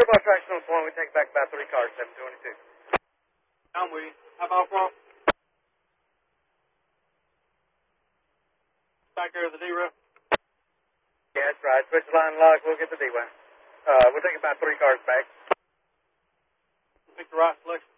Clear ball traction on point. We take back about 3 cars, 722. I'm with you. How about from? Back there to the D-row? Yeah, that's right. Switch the line and log. We'll get the D-way. We'll take about 3 cars back. Pick the right selection.